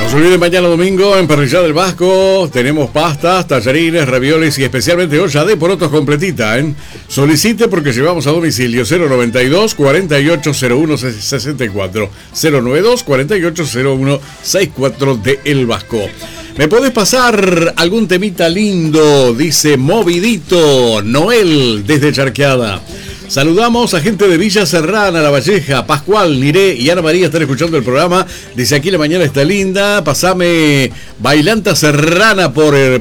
No se olviden, mañana domingo en Parrillada del Vasco tenemos pastas, tallarines, ravioles y especialmente olla de porotos completita, ¿eh? Solicite porque llevamos a domicilio 092 4801 64 092 4801 64 de El Vasco. ¿Me podés pasar algún temita lindo? Dice Movidito Noel desde Charqueada. Saludamos a gente de Villa Serrana, La Valleja, Pascual, Niré y Ana María están escuchando el programa. Dice aquí la mañana está linda, pasame Bailanta Serrana por